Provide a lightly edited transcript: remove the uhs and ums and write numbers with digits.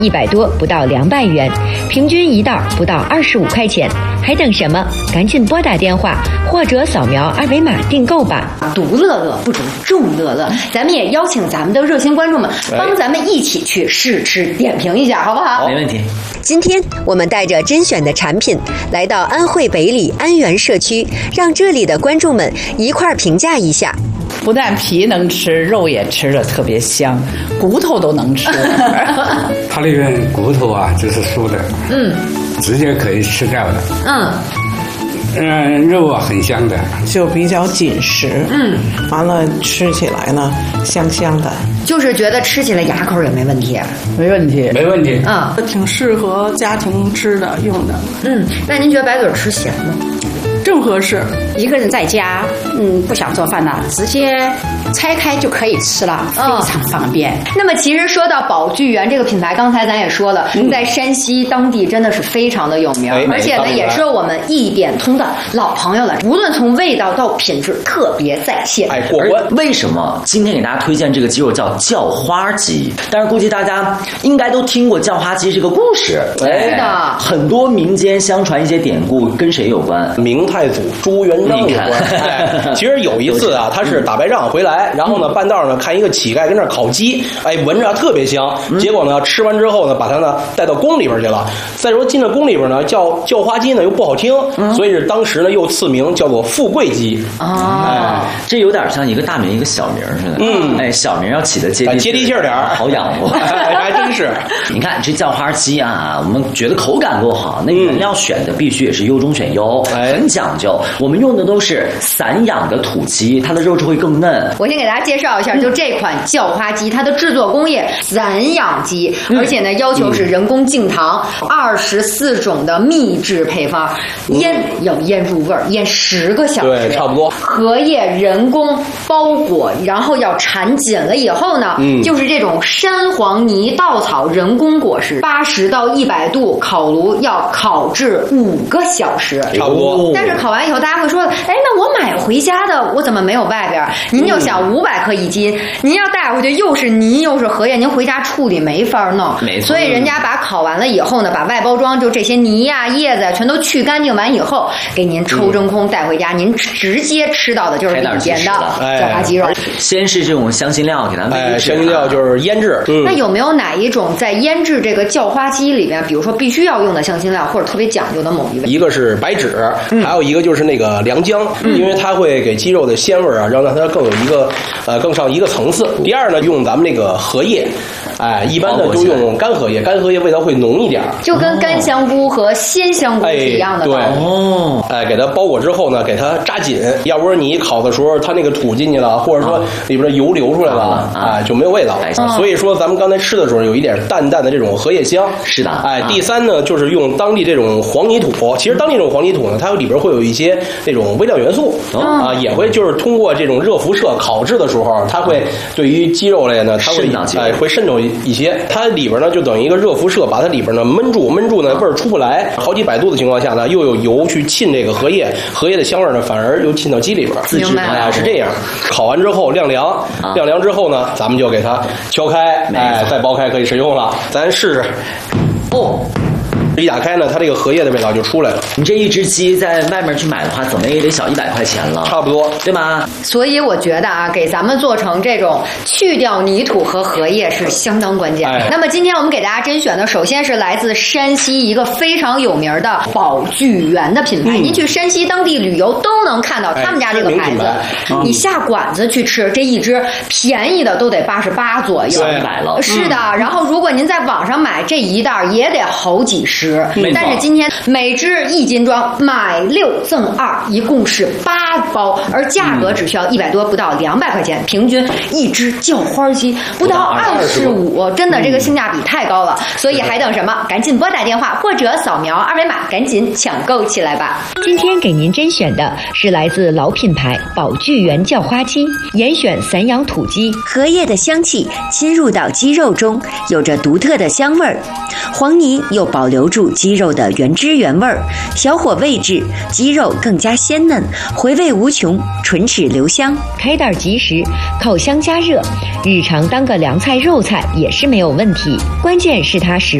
100多不到200元，平均一袋不到25块钱，还等什么？赶紧拨打电话或者扫描2维码订购吧。 独乐乐不如众乐乐，咱们也邀请咱们的热心观众们帮咱们一起去试吃点评一下，好不好？ 没问题。 今天我们带着甄选的产品来到安徽北里安源社区，让这里的观众们一块儿评价一下。 不但皮能吃，肉也吃着特别香，骨头都能吃。 它那个骨头啊，就是酥的，直接可以吃掉的，肉啊很香的， 就比较紧实，完了吃起来呢香香的， 就是觉得吃起来牙口也没问题， 没问题， 没问题， 挺适合家庭吃的用的。 那您觉得白嘴吃咸吗？ 正合适。 一个人在家，不想做饭了，直接拆开就可以吃了，非常方便。 那么其实说到宝聚源这个品牌，刚才咱也说了，在山西当地真的是非常的有名，而且呢也是我们一点通的老朋友了，无论从味道到品质特别在线， 过关。为什么今天给大家推荐这个鸡肉叫叫花鸡？但是估计大家应该都听过叫花鸡这个故事， 是的， 很多民间相传一些典故，跟谁有关？ 明太祖朱元璋有关。其实有一次啊，他是打败仗回来，然后呢半道呢看一个乞丐跟那儿烤鸡，闻着特别香，结果呢吃完之后呢把他呢带到宫里边去了。再说进了宫里边呢叫花鸡呢又不好听，所以是当时呢又赐名叫做富贵鸡。 这有点像一个大名一个小名似的。小名要起的接地气儿点，好养活。 还真是。 你看这叫花鸡啊，我们觉得口感够好，那原料选的必须也是优中选优，很讲究。我们用的都是散养的土鸡，它的肉质会更嫩。 我先给大家介绍一下，就这款叫花鸡，它的制作工业散养鸡，而且呢要求是人工净糖，24种的秘制配方，腌要腌入味儿，腌10个小时， 对，差不多。 荷叶人工包裹，然后要缠紧了以后呢，就是这种山黄泥稻草人工果实，80到100度烤炉要烤制5个小时， 差不多。 但是烤完以后，大家会说，那我买回家的，我怎么没有外边？您就想500克1斤，您要带回去又是泥又是荷叶，您回家处理没法弄。 没错。 所以人家把烤完了以后呢，把外包装就这些泥呀、叶子全都去干净完以后，给您抽真空带回家，您直接吃到的就是里边的叫花鸡肉。 先是这种香辛料给它煨制， 香辛料就是腌制。 那有没有哪一种在腌制这个叫花鸡里面，比如说必须要用的香辛料，或者特别讲究的某一味？ 一个是白芷，还有一个就是那个良姜，因为它会给鸡肉的鲜味啊，让它更有一个更上一个层次。第二呢，用咱们那个荷叶，一般的就用干荷叶，干荷叶味道会浓一点， 就跟干香菇和鲜香菇是一样的。 对，给它包裹之后呢，给它扎紧，要不然你烤的时候它那个土进去了，或者说里边的油流出来了，就没有味道了。所以说咱们刚才吃的时候有一点淡淡的这种荷叶香。 是的。 第三呢，就是用当地这种黄泥土。其实当地这种黄泥土呢，它里边会有一些那种微量元素也会就是通过这种热辐射烤制的时候，它会对于鸡肉类呢，它会渗透一些。它里边呢就等于一个热辐射，把它里边呢焖住呢味儿出不来，好几百度的情况下呢，又有油去沁这个荷叶的香味呢反而又沁到鸡里边。 明白。 是这样。烤完之后晾凉，晾凉之后呢，咱们就给它敲开，再剥开可以食用了。咱试试。一打开呢，它这个荷叶的味道就出来了。 你这一只鸡在外面去买的话，怎么也得小100块钱了， 差不多， 对吗？ 所以我觉得给咱们做成这种去掉泥土和荷叶是相当关键。那么今天我们给大家甄选的，首先是来自山西一个非常有名的宝聚源的品牌。您去山西当地旅游都能看到他们家这个牌子。你下馆子去吃，这一只便宜的都得88左右 ，100了。 是的。然后如果您在网上买这一袋也得好几十。但是今天每只1斤装，买6赠2，一共是8包，而价格只需要100多不到200块钱，平均一只叫花鸡不到25，真的这个性价比太高了。所以还等什么？赶紧拨打电话或者扫描2维码，赶紧抢购起来吧！ 今天给您甄选的是来自老品牌宝聚源叫花鸡，严选散养土鸡，荷叶的香气侵入到鸡肉中，有着独特的香味儿，黄泥又保留住鸡肉的原汁原味儿，小火煨制，鸡肉更加鲜嫩，回味无穷，唇齿留香。开袋即食，烤箱加热，日常当个凉菜肉菜也是没有问题。关键是它使